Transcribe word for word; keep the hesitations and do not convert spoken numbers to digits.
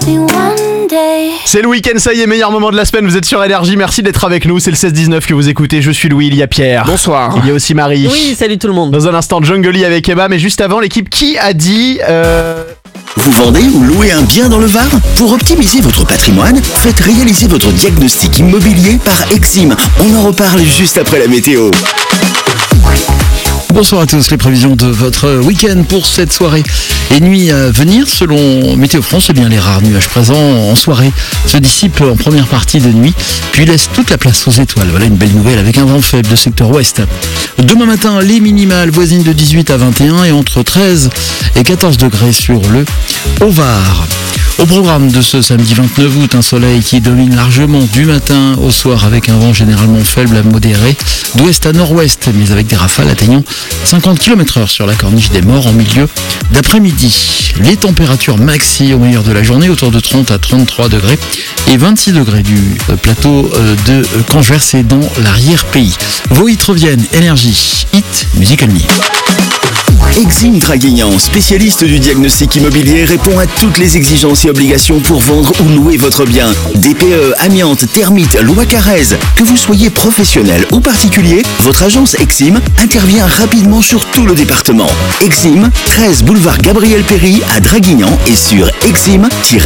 C'est le week-end, ça y est, meilleur moment de la semaine, vous êtes sur Énergie, merci d'être avec nous, c'est le seize dix-neuf que vous écoutez, je suis Louis, il y a Pierre. Bonsoir. Il y a aussi Marie. Oui, salut tout le monde. Dans un instant, Jungly avec Emma, mais juste avant, l'équipe qui a dit... Euh... Vous vendez ou louez un bien dans le Var ? Pour optimiser votre patrimoine, faites réaliser votre diagnostic immobilier par Exim. On en reparle juste après la météo. Bonsoir à tous, les prévisions de votre week-end pour cette soirée et nuit à venir. Selon Météo France, eh bien, les rares nuages présents en soirée se dissipent en première partie de nuit, puis laissent toute la place aux étoiles. Voilà une belle nouvelle avec un vent faible de secteur ouest. Demain matin, les minimales voisines de dix-huit à vingt et un et entre treize et quatorze degrés sur le Haut-Var. Au programme de ce samedi vingt-neuf août, un soleil qui domine largement du matin au soir avec un vent généralement faible à modéré d'ouest à nord-ouest, mais avec des rafales atteignant cinquante kilomètres heure sur la corniche des Morts en milieu d'après-midi. Les températures maxi au meilleur de la journée autour de trente à trente-trois degrés et vingt-six degrés du plateau de Converse et dans l'arrière-pays. Vos hits reviennent, Énergie, Hit, Musical Me. Exim Draguignan, spécialiste du diagnostic immobilier, répond à toutes les exigences et obligations pour vendre ou louer votre bien. D P E, amiante, termites, loi Carrez. Que vous soyez professionnel ou particulier, votre agence Exim intervient rapidement sur tout le département. Exim, treize boulevard Gabriel Péry à Draguignan et sur exim